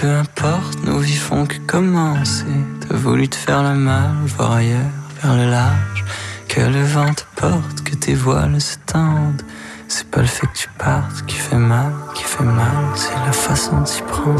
peu importe, nos vies font que commencer. T'as voulu te faire le mal, voir ailleurs, vers le large. Que le vent te porte, que tes voiles se tendent. C'est pas le fait que tu partes qui fait mal, c'est la façon de s'y prendre.